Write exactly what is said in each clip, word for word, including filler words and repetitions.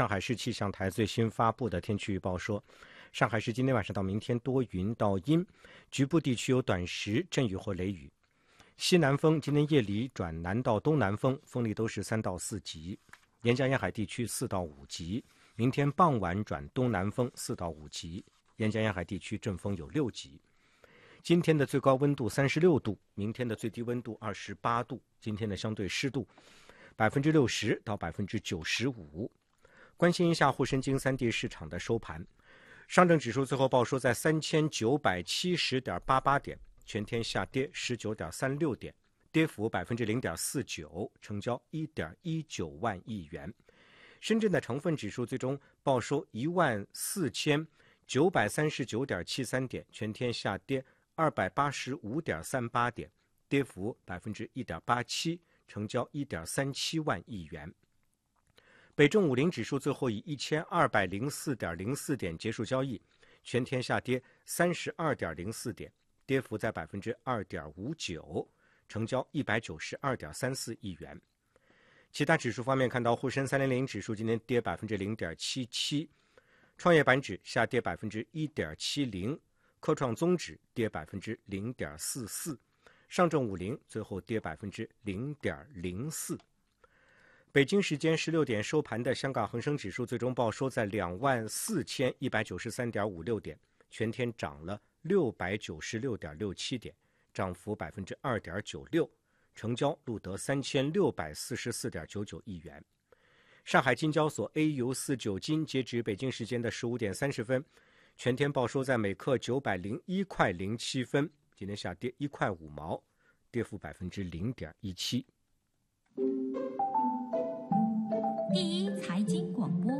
上海市气象台最新发布的天气预报说，上海市今天晚上到明天多云到阴，局部地区有短时阵雨或雷雨。西南风今天夜里转南到东南风，风力都是三到四级，沿江沿海地区四到五级。明天傍晚转东南风四到五级，沿江沿海地区阵风有六级。今天的最高温度三十六度，明天的最低温度二十八度。今天的相对湿度百分之六十到百分之九十五。关心一下沪深金三地市场的收盘，上证指数最后报收在三千九百七十点八八点，全天下跌十九点三六点，跌幅百分之零点四九，成交一点一九万亿元。深圳的成分指数最终报收一万四千九百三十九点七三点，全天下跌二百八十五点三八点，跌幅百分之一点八七，成交一点三七万亿元。北证五零指数最后以一千二百零四点零四点结束交易，全天下跌三十二点零四点，跌幅在百分之二点五九，成交一百九十二点三四亿元。其他指数方面，看到沪深三零零指数今天跌百分之零点七七，创业板指下跌百分之一点七零，科创综指跌百分之零点四四，上证五零最后跌百分之零点零四。北京时间十六点收盘的香港恒生指数最终报收在两万四千一百九十三点五六点，全天涨了六百九十六点六七点，涨幅百分之二点九六，成交录得三千六百四十四点九九亿元。上海金交所 A 油四九金截止北京时间的十五点三十分，全天报收在每克九百零一块零七分，今天下跌一块五毛，跌幅百分之零点一七。 第一财经广播，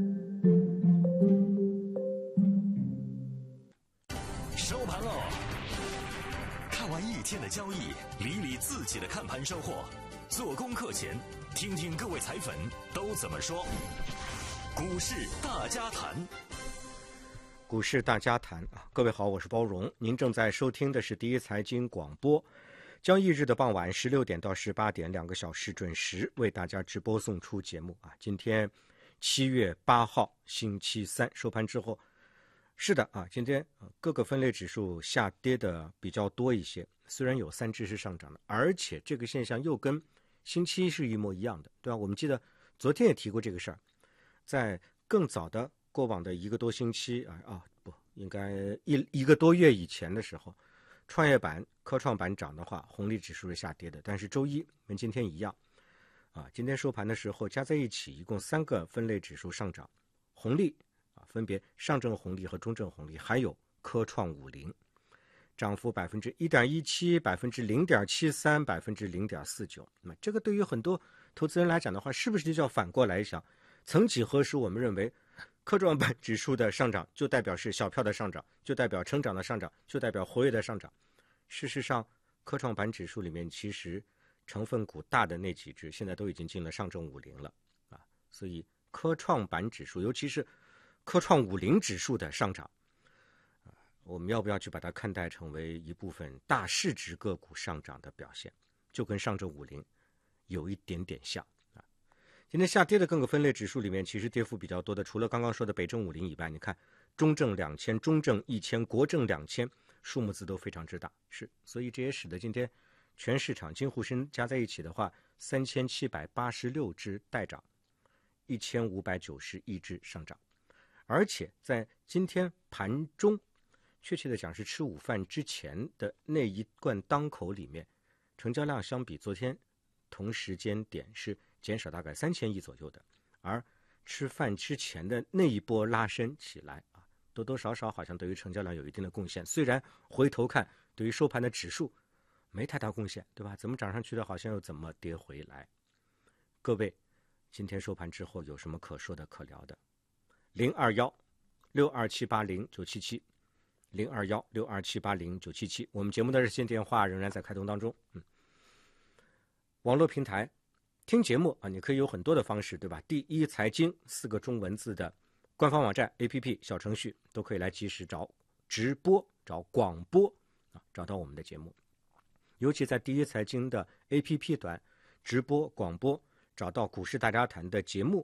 收盘喽！看完一天的交易，理理自己的看盘收获。做功课前，听听各位财粉都怎么说。股市大家谈， 股市大家谈啊！各位好，我是包荣，您正在收听的是第一财经广播。交易日的傍晚十六点到十八点，两个小时准时为大家直播送出节目啊！今天七月八号星期三收盘之后，是的啊，今天各个分类指数下跌的比较多一些，虽然有三只是上涨的，而且这个现象又跟星期一是一模一样的，对吧？我们记得昨天也提过这个事儿，在更早的过往的一个多星期啊啊不，应该一一个多月以前的时候，创业板、科创板涨的话，红利指数是下跌的。但是周一跟今天一样，啊，今天收盘的时候加在一起，一共三个分类指数上涨，红利啊，分别上证红利和中证红利，还有科创五零，涨幅百分之一点一七、百分之零点七三、百分之零点四九。那这个对于很多投资人来讲的话，是不是就要反过来想？曾几何时，我们认为科创板指数的上涨就代表是小票的上涨，就代表成长的上涨，就代表活跃的上涨。事实上，科创板指数里面其实成分股大的那几只现在都已经进了上证五零了啊，所以科创板指数，尤其是科创五零指数的上涨，啊，我们要不要去把它看待成为一部分大市值个股上涨的表现？就跟上证五零有一点点像。今天下跌的各个分类指数里面，其实跌幅比较多的，除了刚刚说的北证五零以外，你看中证两千、中证一千、国证两千，数目字都非常之大，是，所以这也使得今天全市场金沪深加在一起的话，三千七百八十六只带涨，一千五百九十一只上涨，而且在今天盘中，确切的讲是吃午饭之前的那一贯当口里面，成交量相比昨天同时间点是减少大概三千亿左右的，而吃饭之前的那一波拉升起来啊，多多少少好像对于成交量有一定的贡献。虽然回头看，对于收盘的指数没太大贡献，对吧？怎么涨上去的，好像又怎么跌回来。各位，今天收盘之后有什么可说的、可聊的？零二幺六二七八零九七七，零二幺六二七八零九七七，我们节目的热线电话仍然在开通当中。嗯，网络平台。听节目啊，你可以有很多的方式，对吧？第一财经四个中文字的官方网站、A P P、小程序都可以来及时找直播、找广播啊，找到我们的节目。尤其在第一财经的 A P P 端直播、广播，找到股市大家谈的节目，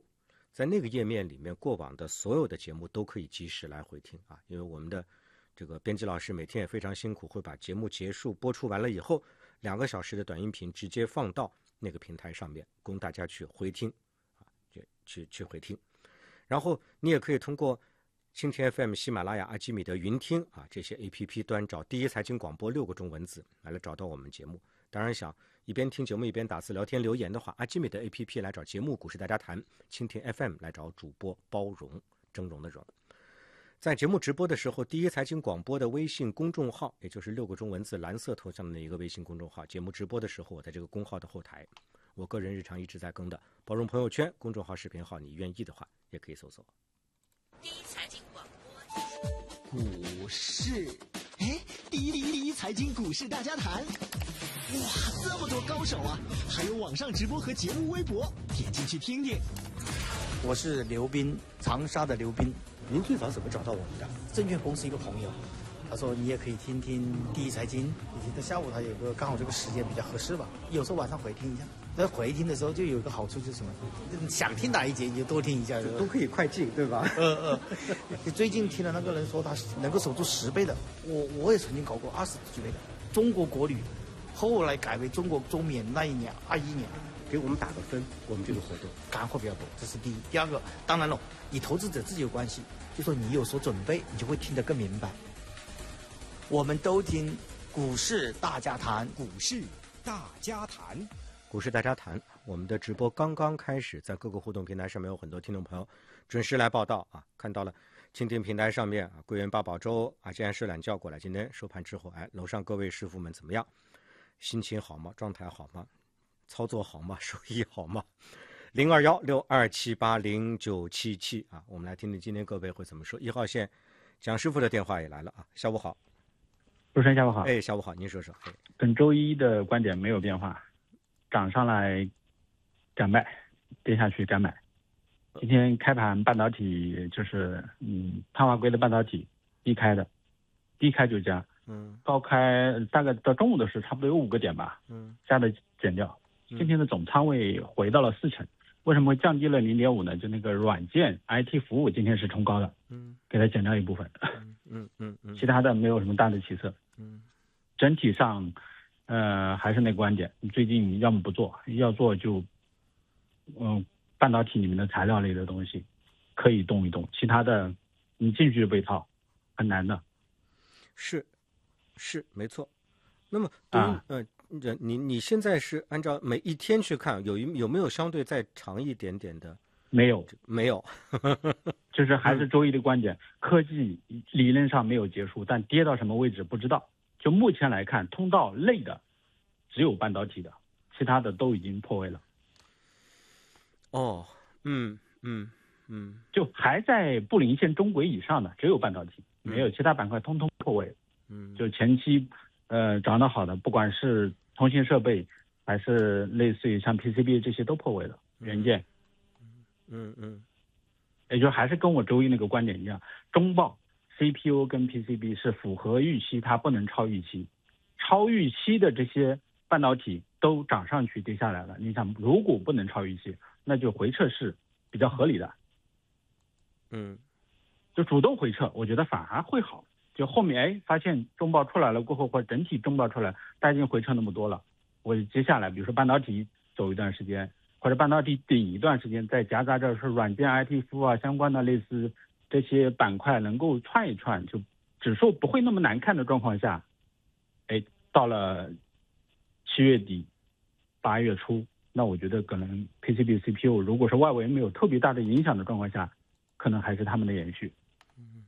在那个页面里面，过往的所有的节目都可以及时来回听啊，因为我们的这个编辑老师每天也非常辛苦，会把节目结束播出完了以后，两个小时的短音频直接放到那个平台上面，供大家去回听啊，去去去回听。然后你也可以通过蜻蜓 F M、喜马拉雅、阿基米德、云听啊这些 A P P 端找第一财经广播六个中文字来找到我们节目。当然想一边听节目一边打字聊天留言的话，阿基米德 A P P 来找节目股市大家谈，蜻蜓 F M 来找主播包容，峥嵘的嵘。在节目直播的时候，第一财经广播的微信公众号，也就是六个中文字蓝色头像的那一个微信公众号，节目直播的时候我在这个公号的后台，我个人日常一直在更的包容朋友圈公众号视频号，你愿意的话也可以搜索第一财经广播股市，哎，第一第一第一财经股市大家谈，哇，这么多高手啊！还有网上直播和节目微博，点进去听听。 我是刘斌，长沙的刘斌。 您最早怎么找到我们的？ 证券公司一个朋友，他说你也可以听听第一财经，他下午他有个刚好这个时间比较合适吧，有时候晚上回听一下。在回听的时候就有一个好处就是什么，想听哪一节你就多听一下， 都可以快进，对吧？ 嗯嗯。最近听了那个人说他能够守住十倍的，我我也曾经搞过二十几倍的。中国国旅，后来改为中国中免那一年二一年。 给我们打个分，我们这个活动干货比较多，这是第一。第二个，当然了，你投资者自己有关系，就说你有所准备，你就会听得更明白。我们都听股市大家谈， 股市大家谈， 股市大家谈。我们的直播刚刚开始，在各个互动平台上面有很多听众朋友准时来报道啊，看到了蜻蜓平台上面啊，桂圆八宝粥啊，既然睡懒觉过来，今天收盘之后，哎，楼上各位师傅们怎么样？心情好吗？状态好吗？操作好吗？收益好吗？零二幺六二七八零九七七啊，我们来听听今天各位会怎么说。一号线蒋师傅的电话也来了啊，下午好。 主持人下午好。 哎，下午好，您说说。哎， 跟周一的观点没有变化，涨上来敢卖，跌下去敢买。今天开盘半导体就是嗯，碳化硅的半导体低开的，低开就加，嗯，高开大概到中午的时候差不多有五个点吧，嗯，加的减掉。今天的总仓位回到了四成，为什么会降低了零点五呢？就那个软件 I T 服务今天是冲高的，嗯，给它减掉一部分， 嗯嗯嗯， 其他的没有什么大的起色，嗯，整体上，呃，还是那个观点，最近要么不做，要做就，嗯，半导体里面的材料类的东西可以动一动，其他的你进去被套，很难的。 是，是没错。那么对于，啊，呃。你你现在是按照每一天去看，有有没有相对再长一点点的？ 没有， 没有， 就是还是周一的观点，科技理论上没有结束，但跌到什么位置不知道。就目前来看，通道类的只有半导体的，其他的都已经破位了。 哦，嗯嗯嗯， 就还在布林线中轨以上的只有半导体，没有其他板块通通破位。嗯，就前期呃涨得好的，不管是通信设备还是类似于像 P C B 这些都破位了，元件。 嗯嗯， 也就还是跟我周一那个观点一样，中报 C P U 跟 P C B 是符合预期，它不能超预期，超预期的这些半导体都涨上去跌下来了。你想，如果不能超预期，那就回撤是比较合理的。 嗯， 就主动回撤，我觉得反而会好。就后面哎发现中报出来了过后，或者整体中报出来，大家已经回撤那么多了，我接下来比如说半导体走一段时间，或者半导体顶一段时间，再夹杂着是软件 I T 服务啊相关的类似这些板块能够串一串，就指数不会那么难看的状况下，哎，到了七月底八月初，那我觉得可能 P C B C P U 如果是外围没有特别大的影响的状况下，可能还是他们的延续。 嗯，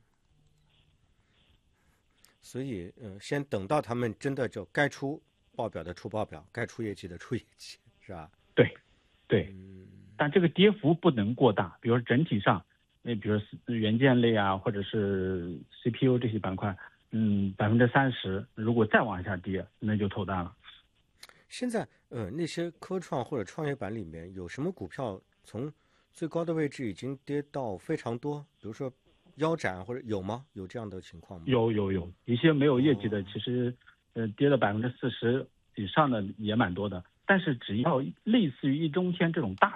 所以呃，先等到他们真的就该出报表的出报表，该出业绩的出业绩，是吧？ 对，对，嗯，但这个跌幅不能过大，比如说整体上，那比如元件类啊，或者是 C P U 这些板块，嗯，百分之三十，如果再往下跌，那就头大了。 现在呃，那些科创或者创业板里面有什么股票从最高的位置已经跌到非常多，比如说腰斩或者有吗？有这样的情况吗？ 有有有，一些没有业绩的，哦、其实呃跌了百分之四十以上的也蛮多的。但是只要类似于一中天这种大